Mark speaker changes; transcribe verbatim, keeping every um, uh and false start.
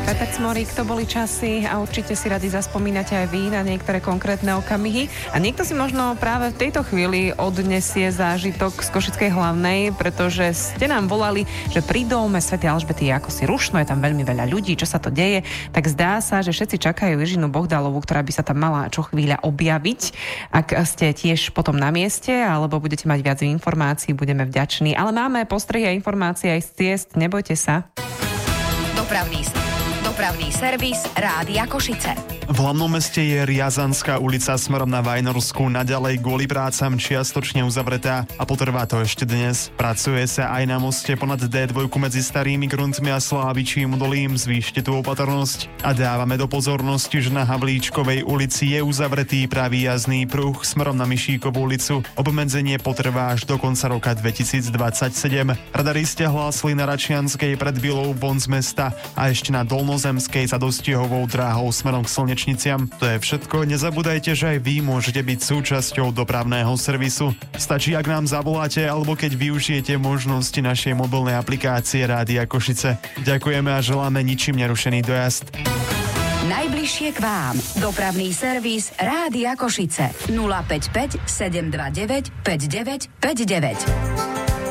Speaker 1: Peter Cmorík, to boli časy a určite si radi zaspomínate aj vy na niektoré konkrétne okamihy. A niekto si možno práve v tejto chvíli odnesie zážitok z Košickej hlavnej, pretože ste nám volali, že pri dome svätej Alžbety je ako si rušno, je tam veľmi veľa ľudí, čo sa to deje, tak zdá sa, že všetci čakajú Jiřinu Bohdalovú, ktorá by sa tam mala čo chvíľa objaviť. Ak ste tiež potom na mieste, alebo budete mať viac informácií, budeme vďační. Ale máme postrehy a informácie aj z ciest, nebojte sa.
Speaker 2: Dopravný, dopravný servis Rádia Košice.
Speaker 3: V hlavnom meste je Riazanská ulica smerom na Vajnorsku naďalej kvôli prácam čiastočne uzavretá a potrvá to ešte dnes. Pracuje sa aj na moste ponad dé dva medzi Starými Gruntmi a Slávičím Dolím. Zvýšte tú opatrnosť. A dávame do pozornosti, že na Havlíčkovej ulici je uzavretý pravý jazdný pruh smerom na Mišíkovú ulicu. Obmedzenie potrvá až do konca roka dvetisícdvadsaťsedem. Radaristi hlásili na Račianskej pred Bilou von z mesta a ešte na Dolnozemskej za Dostiehovou dráhou smerom k Slnečniciam. To je všetko. Nezabúdajte, že aj vy môžete byť súčasťou dopravného servisu. Stačí, ak nám zavoláte alebo keď využijete možnosti našej mobilnej aplikácie Rádia Košice. Ďakujeme a želáme ničím nerušený dojazd.
Speaker 2: Najbližšie k vám. Dopravný servis Rádia Košice. nula päť päť sedem dva deväť päť deväť päť deväť.